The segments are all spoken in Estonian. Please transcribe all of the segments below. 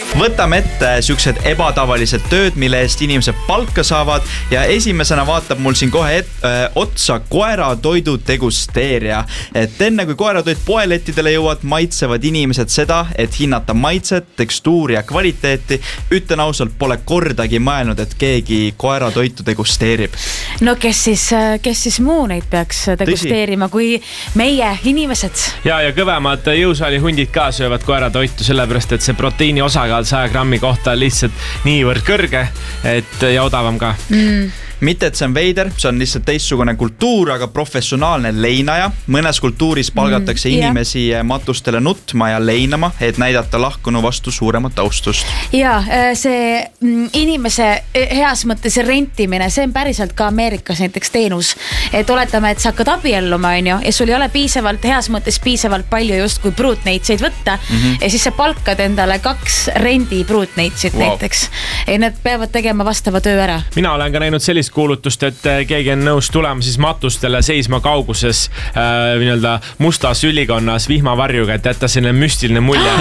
Võtame ette siuksed ebatavalised tööd, mille eest inimesed palka saavad ja esimesena vaatab mul siin kohe otsa koeratoidu degusteerija. Et enne kui koeratoit poelettidele jõuad, maitsevad inimesed seda, et hinnata maitset, tekstuuri ja kvaliteeti. Ütlen ausalt, pole kordagi mõelnud, et keegi koeratoitu degusteerib. No kes siis muu neid peaks degusteerima kui meie inimesed? Ja kõvemad jõusaali hundid ka söövad koeratoitu, sellepärast, et see proteiini osakaal 100 grammi kohta on lihtsalt niivõrd kõrge, ja odavam ka. Mitte, et see on veider, see on lihtsalt teistsugune kultuur, aga professionaalne leinaja. Mõnes kultuuris palgatakse inimesi matustele nutma ja leinama, et näidata lahkunu vastu suuremat austust. Ja see inimese heas mõttes rentimine, see on päriselt ka Ameerikas näiteks teenus. Et oletame, et sa hakkad abielluma, ja sul ei ole heas mõttes piisavalt palju just kui pruutneitseid võtta, ja siis sa palkad endale 2 rendi pruutneitsid näiteks. Ja need peavad tegema vastava töö ära. Mina olen ka näinud sellist kuulutust, et keegi on nõus tulema siis matustele seisma kauguses mustas ülikonnas vihmavarjuga, et jätta selline müstiline mulje.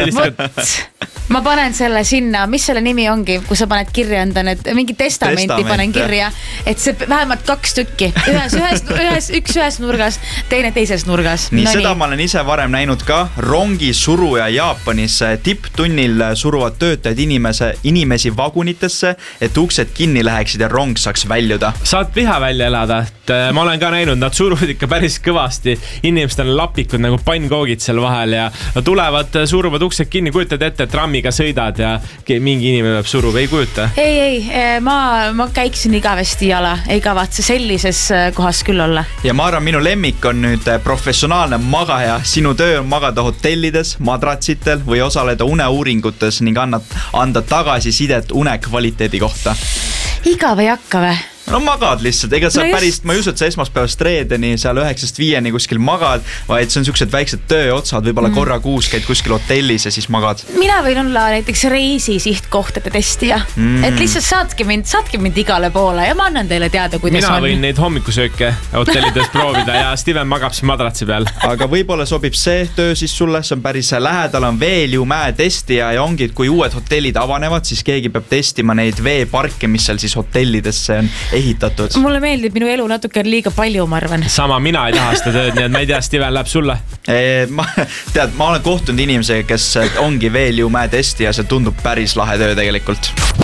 Ma panen selle sinna, mis selle nimi ongi, kui sa paned kirja enda mingi testamenti panen kirja, et see vähemalt 2 tükki. Üks ühes nurgas, teine teises nurgas. Nii, seda ma olen ise varem näinud ka. Rongi suruja Jaapanis tipptunnil suruvad töötajad inimesi vagunitesse, et uksed kinni läheksid ja rong saaks väljuda. Saad viha välja elada, et ma olen ka näinud, nad suruvad ikka päris kõvasti. Inimestel on lapikud nagu pannkoogid seal vahel ja tulevad, suruvad uksed kinni, kujutad ette, et rammiga sõidad ja mingi inimene peab surub, ei kujuta? Ei, ma käiksin igavesti jala, ei kavatse sellises kohas küll olla. Ja ma arvan, minu lemmik on nüüd professionaalne magaja. Sinu töö on magada hotellides, madratsitel või osaleda uneuuringutes ning anda tagasisidet une kvaliteedi kohta. Igav ei hakka või? No magad lihtsalt, ega sa päris, ma ei usu, et sa esmaspäevast reedeni seal 9-5 kuskil magad, vaid see on siuksed väiksed tööotsad, võib-olla korra kuus käid kuskil hotellis ja siis magad. Mina võin olla näiteks reisi sihtkohtade testija, et lihtsalt saatke mind igale poole ja ma annan teile teada, kuidas Mina võin neid hommikusööke hotellides proovida ja Steven magab siin madratsi peal. Aga võib-olla sobib see töö siis sulle, see on päris lähedal, on veeljumäe testija ja ongi, et kui uued hotellid avanevad, siis keegi peab testima neid veeparke, mis seal siis hotellidesse on ehitatud. Mulle meeldib minu elu natuke liiga palju, ma arvan. Sama, mina ei taha seda tööd, nii et ma ei tea, Steven läheb sulle. Ma olen kohtunud inimesega, kes ongi veeljumäe testi ja see tundub päris lahe töö tegelikult.